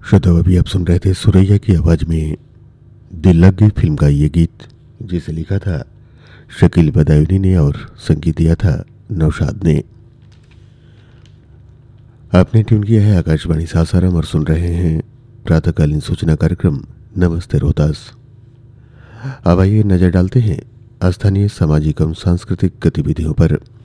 श्रोताओं, अभी आप सुन रहे थे सुरैया की आवाज में दिल लग गई फिल्म का ये गीत, जिसे लिखा था शकील बदायूनी ने और संगीत दिया था नौशाद ने। आपने ट्यून किया है आकाशवाणी सासाराम और सुन रहे हैं प्रातःकालीन सूचना कार्यक्रम नमस्ते रोहतास। अब आइए नजर डालते हैं स्थानीय सामाजिक एवं सांस्कृतिक गतिविधियों पर।